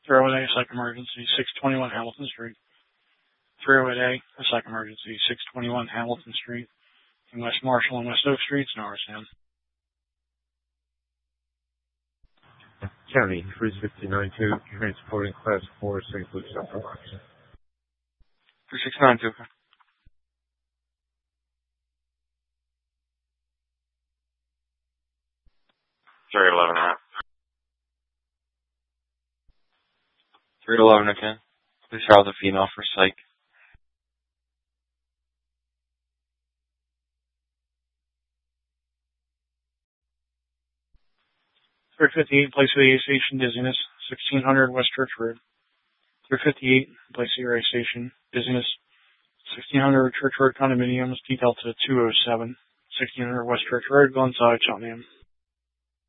308A, psych emergency, 621 Hamilton Street. 308A, a psych emergency, 621 Hamilton Street. In West Marshall and West Oak Streets, Norristown. County 3692, transporting class 4 St. Luke's Central. 3692. 311, right? 311 again. Please route the female for psych. 358, place of the A station, dizziness, 1600 West Church Road. 358, place of your A station, dizziness, 1600 Church Road condominiums, T Delta 207, 1600 West Church Road, Glenside, Cheltenham.